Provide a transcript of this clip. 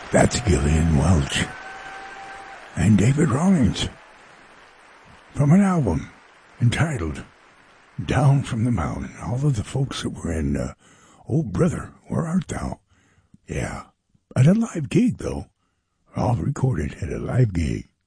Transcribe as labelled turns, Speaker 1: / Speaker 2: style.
Speaker 1: That's Gillian Welch and David Rawlings from an album entitled Down from the Mountain. All of the folks that were in Oh Brother, Where Art Thou? Yeah, at a live gig, though. All recorded at a live gig.